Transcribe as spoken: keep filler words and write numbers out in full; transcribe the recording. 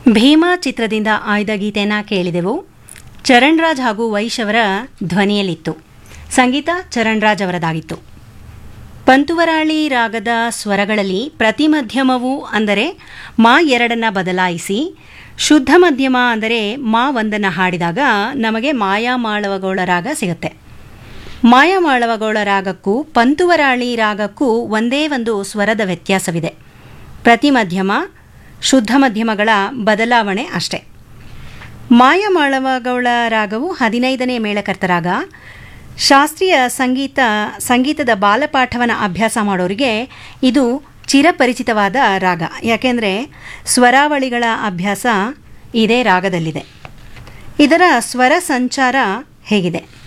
ಭೀಮಾ ಚಿತ್ರದಿಂದ ಆಯ್ದ ಗೀತೆಯನ್ನು ಕೇಳಿದೆವು. ಚರಣ್ ರಾಜ್ ಹಾಗೂ ವೈಶ್ ಅವರ ಧ್ವನಿಯಲ್ಲಿತ್ತು. ಸಂಗೀತ ಚರಣ್ ರಾಜ್ ಅವರದಾಗಿತ್ತು. ಪಂತುವರಾಳಿ ರಾಗದ ಸ್ವರಗಳಲ್ಲಿ ಪ್ರತಿ ಮಧ್ಯಮವು ಅಂದರೆ ಮಾ ಎರಡನ್ನು ಬದಲಾಯಿಸಿ ಶುದ್ಧ ಮಧ್ಯಮ ಅಂದರೆ ಮಾ ಒಂದನ್ನು ಹಾಡಿದಾಗ ನಮಗೆ ಮಾಯಾಮಾಳವಗೋಳ ರಾಗ ಸಿಗುತ್ತೆ. ಮಾಯಾಮಾಳವಗೋಳ ರಾಗಕ್ಕೂ ಪಂತುವರಾಳಿ ರಾಗಕ್ಕೂ ಒಂದೇ ಒಂದು ಸ್ವರದ ವ್ಯತ್ಯಾಸವಿದೆ. ಪ್ರತಿ ಮಧ್ಯಮ ಶುದ್ಧ ಮಧ್ಯಮಗಳ ಬದಲಾವಣೆ ಅಷ್ಟೆ. ಮಾಯಾಮಾಳವಗೋಳ ರಾಗವು ಹದಿನೈದನೇ ಮೇಳಕರ್ತ ರಾಗ. ಶಾಸ್ತ್ರೀಯ ಸಂಗೀತ ಸಂಗೀತದ ಬಾಲಪಾಠವನ್ನು ಅಭ್ಯಾಸ ಮಾಡೋರಿಗೆ ಇದು ಚಿರಪರಿಚಿತವಾದ ರಾಗ. ಯಾಕೆಂದರೆ ಸ್ವರಾವಳಿಗಳ ಅಭ್ಯಾಸ ಇದೇ ರಾಗದಲ್ಲಿದೆ. ಇದರ ಸ್ವರ ಸಂಚಾರ ಹೇಗಿದೆ.